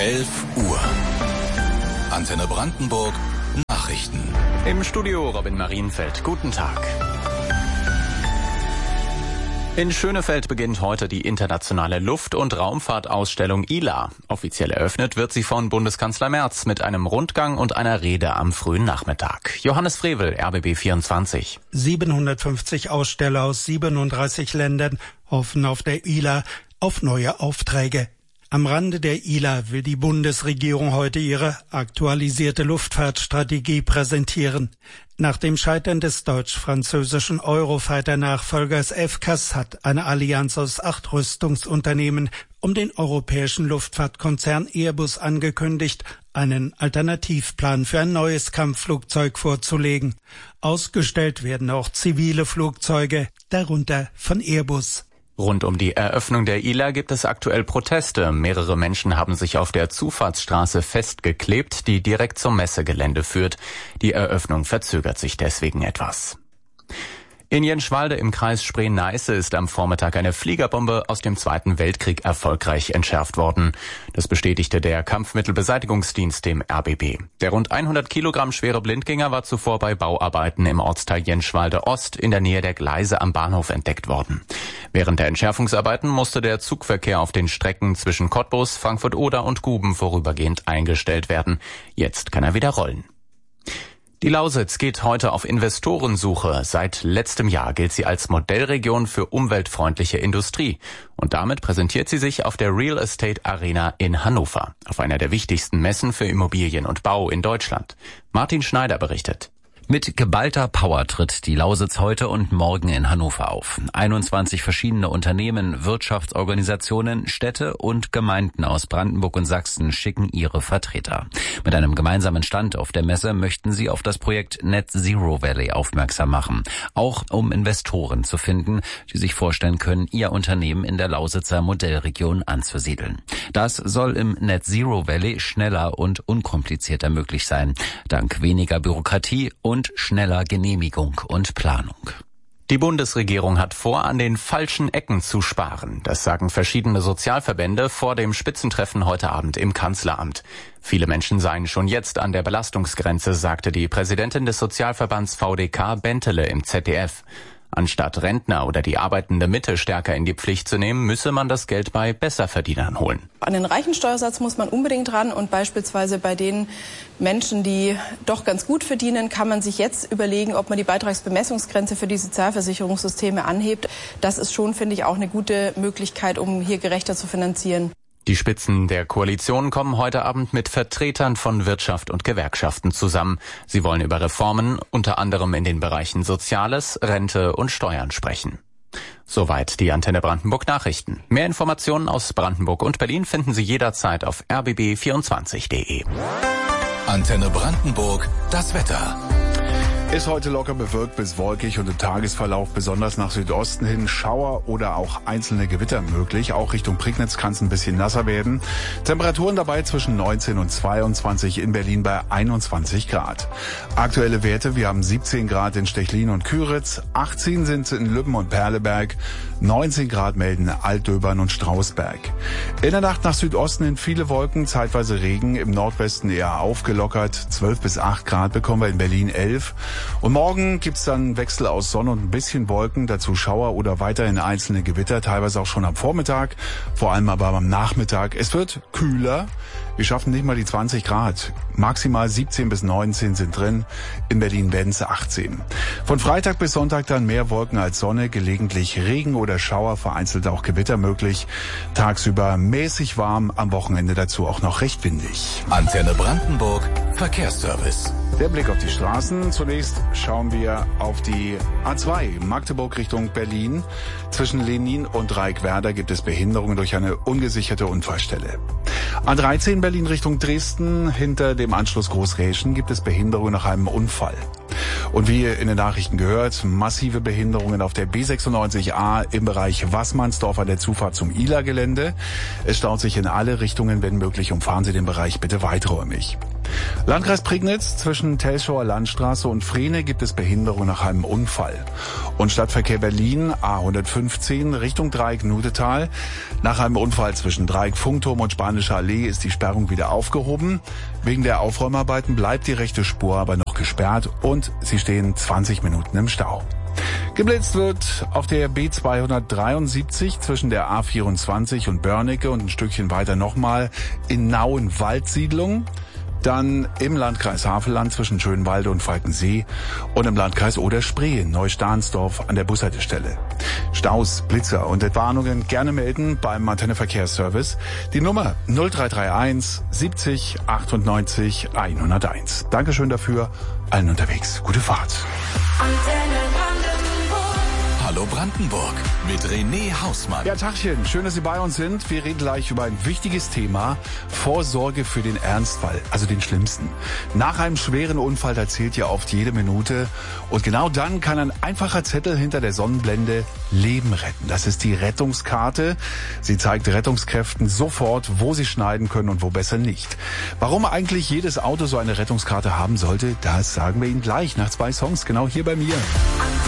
11 Uhr. Antenne Brandenburg, Nachrichten. Im Studio Robin Marienfeld. Guten Tag. In Schönefeld beginnt heute die internationale Luft- und Raumfahrtausstellung ILA. Offiziell eröffnet wird sie von Bundeskanzler Merz mit einem Rundgang und einer Rede am frühen Nachmittag. Johannes Frevel, RBB 24. 750 Aussteller aus 37 Ländern hoffen auf der ILA auf neue Aufträge. Am Rande der ILA will die Bundesregierung heute ihre aktualisierte Luftfahrtstrategie präsentieren. Nach dem Scheitern des deutsch-französischen Eurofighter-Nachfolgers FCAS hat eine Allianz aus 8 Rüstungsunternehmen um den europäischen Luftfahrtkonzern Airbus angekündigt, einen Alternativplan für ein neues Kampfflugzeug vorzulegen. Ausgestellt werden auch zivile Flugzeuge, darunter von Airbus. Rund um die Eröffnung der ILA gibt es aktuell Proteste. Mehrere Menschen haben sich auf der Zufahrtsstraße festgeklebt, die direkt zum Messegelände führt. Die Eröffnung verzögert sich deswegen etwas. In Jenschwalde im Kreis Spree-Neiße ist am Vormittag eine Fliegerbombe aus dem Zweiten Weltkrieg erfolgreich entschärft worden. Das bestätigte der Kampfmittelbeseitigungsdienst dem RBB. Der rund 100 Kilogramm schwere Blindgänger war zuvor bei Bauarbeiten im Ortsteil Jenschwalde Ost in der Nähe der Gleise am Bahnhof entdeckt worden. Während der Entschärfungsarbeiten musste der Zugverkehr auf den Strecken zwischen Cottbus, Frankfurt-Oder und Guben vorübergehend eingestellt werden. Jetzt kann er wieder rollen. Die Lausitz geht heute auf Investorensuche. Seit letztem Jahr gilt sie als Modellregion für umweltfreundliche Industrie. Und damit präsentiert sie sich auf der Real Estate Arena in Hannover, auf einer der wichtigsten Messen für Immobilien und Bau in Deutschland. Martin Schneider berichtet. Mit geballter Power tritt die Lausitz heute und morgen in Hannover auf. 21 verschiedene Unternehmen, Wirtschaftsorganisationen, Städte und Gemeinden aus Brandenburg und Sachsen schicken ihre Vertreter. Mit einem gemeinsamen Stand auf der Messe möchten sie auf das Projekt Net Zero Valley aufmerksam machen. Auch um Investoren zu finden, die sich vorstellen können, ihr Unternehmen in der Lausitzer Modellregion anzusiedeln. Das soll im Net Zero Valley schneller und unkomplizierter möglich sein, dank weniger Bürokratie und schneller Genehmigung und Planung. Die Bundesregierung hat vor, an den falschen Ecken zu sparen. Das sagen verschiedene Sozialverbände vor dem Spitzentreffen heute Abend im Kanzleramt. Viele Menschen seien schon jetzt an der Belastungsgrenze, sagte die Präsidentin des Sozialverbands VDK Bentele im ZDF. Anstatt Rentner oder die arbeitende Mitte stärker in die Pflicht zu nehmen, müsse man das Geld bei Besserverdienern holen. An den Reichensteuersatz muss man unbedingt ran und beispielsweise bei den Menschen, die doch ganz gut verdienen, kann man sich jetzt überlegen, ob man die Beitragsbemessungsgrenze für die Sozialversicherungssysteme anhebt. Das ist schon, finde ich, auch eine gute Möglichkeit, um hier gerechter zu finanzieren. Die Spitzen der Koalition kommen heute Abend mit Vertretern von Wirtschaft und Gewerkschaften zusammen. Sie wollen über Reformen, unter anderem in den Bereichen Soziales, Rente und Steuern sprechen. Soweit die Antenne Brandenburg Nachrichten. Mehr Informationen aus Brandenburg und Berlin finden Sie jederzeit auf rbb24.de. Antenne Brandenburg, das Wetter. Ist heute locker bewölkt bis wolkig und im Tagesverlauf besonders nach Südosten hin Schauer oder auch einzelne Gewitter möglich. Auch Richtung Prignitz kann es ein bisschen nasser werden. Temperaturen dabei zwischen 19 und 22, in Berlin bei 21 Grad. Aktuelle Werte, wir haben 17 Grad in Stechlin und Küritz, 18 sind in Lübben und Perleberg, 19 Grad melden Altdöbern und Strausberg. In der Nacht nach Südosten hin viele Wolken, zeitweise Regen, im Nordwesten eher aufgelockert, 12 bis 8 Grad bekommen wir in Berlin 11. Und morgen gibt's dann Wechsel aus Sonne und ein bisschen Wolken, dazu Schauer oder weiterhin einzelne Gewitter, teilweise auch schon am Vormittag, vor allem aber am Nachmittag. Es wird kühler, wir schaffen nicht mal die 20 Grad, maximal 17 bis 19 sind drin, in Berlin werden es 18. Von Freitag bis Sonntag dann mehr Wolken als Sonne, gelegentlich Regen oder Schauer, vereinzelt auch Gewitter möglich, tagsüber mäßig warm, am Wochenende dazu auch noch recht windig. Antenne Brandenburg, Verkehrsservice. Der Blick auf die Straßen. Zunächst schauen wir auf die A2 Magdeburg Richtung Berlin. Zwischen Lenin und Reikwerder gibt es Behinderungen durch eine ungesicherte Unfallstelle. A13 Berlin Richtung Dresden. Hinter dem Anschluss Großräschen gibt es Behinderungen nach einem Unfall. Und wie in den Nachrichten gehört, massive Behinderungen auf der B96A im Bereich Wassmannsdorf an der Zufahrt zum ILA-Gelände. Es staut sich in alle Richtungen, wenn möglich, umfahren Sie den Bereich bitte weiträumig. Landkreis Prignitz, zwischen Telschauer Landstraße und Frehne gibt es Behinderung nach einem Unfall. Und Stadtverkehr Berlin, A115, Richtung Dreieck Nudetal. Nach einem Unfall zwischen Dreieck Funkturm und Spanische Allee ist die Sperrung wieder aufgehoben. Wegen der Aufräumarbeiten bleibt die rechte Spur aber noch gesperrt und sie stehen 20 Minuten im Stau. Geblitzt wird auf der B273 zwischen der A24 und Börnecke und ein Stückchen weiter nochmal in Nauen-Waldsiedlung. Dann im Landkreis Havelland zwischen Schönwalde und Falkensee und im Landkreis Oder-Spree in Neustahnsdorf an der Bushaltestelle. Staus, Blitzer und Entwarnungen gerne melden beim Antenne Verkehrsservice. Die Nummer 0331 70 98 101. Dankeschön dafür. Allen unterwegs. Gute Fahrt. Hallo Brandenburg mit René Hausmann. Ja, Tachchen, schön, dass Sie bei uns sind. Wir reden gleich über ein wichtiges Thema. Vorsorge für den Ernstfall, also den schlimmsten. Nach einem schweren Unfall, da zählt ja oft jede Minute. Und genau dann kann ein einfacher Zettel hinter der Sonnenblende Leben retten. Das ist die Rettungskarte. Sie zeigt Rettungskräften sofort, wo sie schneiden können und wo besser nicht. Warum eigentlich jedes Auto so eine Rettungskarte haben sollte, das sagen wir Ihnen gleich nach 2 Songs, genau hier bei mir.